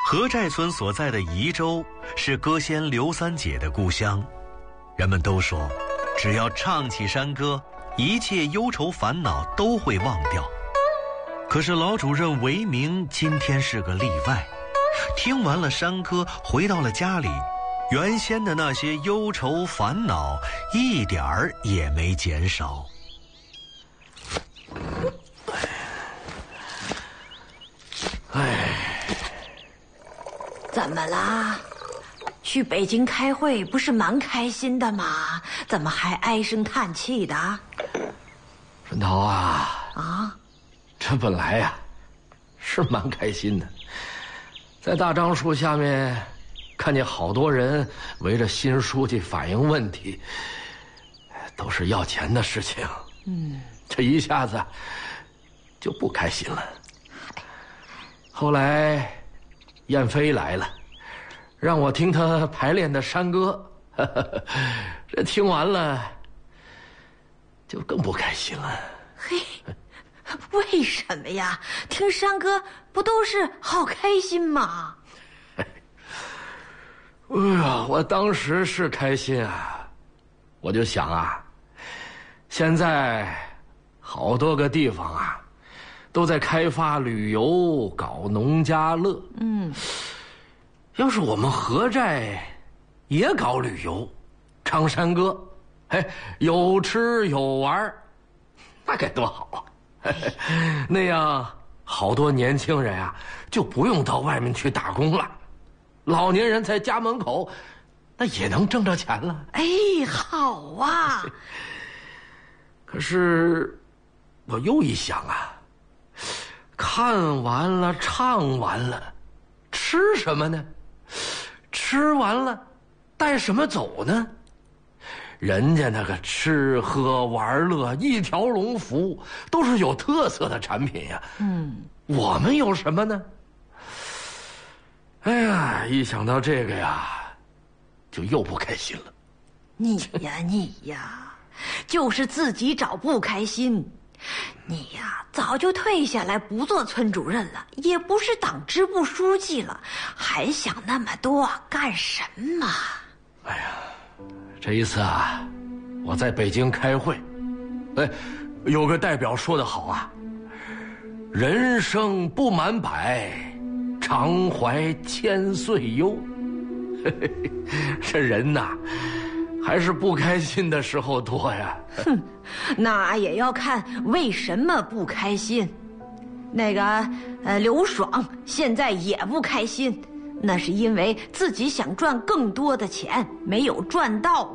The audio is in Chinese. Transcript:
何寨村所在的宜州是歌仙刘三姐的故乡，人们都说，只要唱起山歌，一切忧愁烦恼都会忘掉。可是老主任韦明今天是个例外，听完了山歌，回到了家里，原先的那些忧愁烦恼一点儿也没减少。 怎么啦？去北京开会不是蛮开心的吗？怎么还唉声叹气的？ 顺桃啊，这本来呀是蛮开心的，在大樟树下面看见好多人围着新书记反映问题，都是要钱的事情。这一下子就不开心了。后来燕飞来了，让我听他排练的山歌，这听完了就更不开心了。 嘿，为什么呀？听山歌不都是好开心吗？ 哎呀，我当时是开心啊，我就想啊，现在好多个地方啊都在开发旅游，搞农家乐。要是我们何寨也搞旅游，唱山歌，有吃有玩，那该多好啊！那样好多年轻人啊就不用到外面去打工了，老年人在家门口那也能挣着钱了。 哎，好啊！ 可是我又一想啊，看完了唱完了，吃什么呢？吃完了带什么走呢？人家那个吃喝玩乐一条龙服务，都是有特色的产品呀。我们有什么呢？哎呀，一想到这个呀，就又不开心了。 你呀，就是自己找不开心。你呀，早就退下来不做村主任了，也不是党支部书记了，还想那么多干什么？ 哎呀，这一次啊，我在北京开会，有个代表说得好啊，人生不满百，常怀千岁忧。这人呐，还是不开心的时候多呀。 那也要看为什么不开心。那个刘爽现在也不开心，那是因为自己想赚更多的钱，没有赚到。